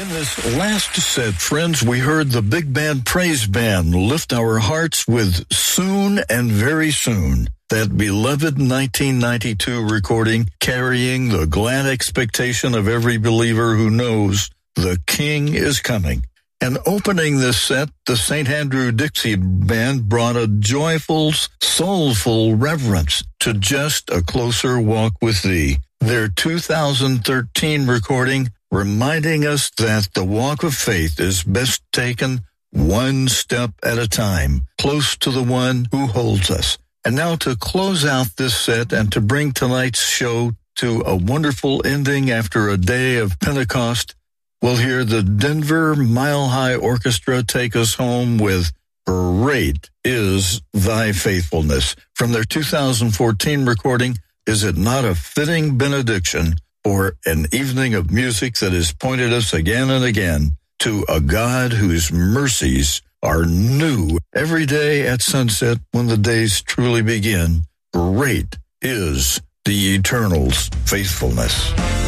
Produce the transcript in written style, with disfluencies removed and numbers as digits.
this last set, friends, we heard the Big Band Praise Band lift our hearts with Soon and Very Soon, that beloved 1992 recording carrying the glad expectation of every believer who knows the King is coming. And opening this set, the St. Andrew Dixie Band brought a joyful, soulful reverence to Just a Closer Walk with Thee, their 2013 recording, reminding us that the walk of faith is best taken one step at a time, close to the one who holds us. And now to close out this set and to bring tonight's show to a wonderful ending after a day of Pentecost, we'll hear the Denver Mile High Orchestra take us home with Great Is Thy Faithfulness from their 2014 recording, Is It Not a Fitting Benediction, for an evening of music that has pointed us again and again to a God whose mercies are new every day at sunset when the days truly begin. Great is the Eternal's faithfulness.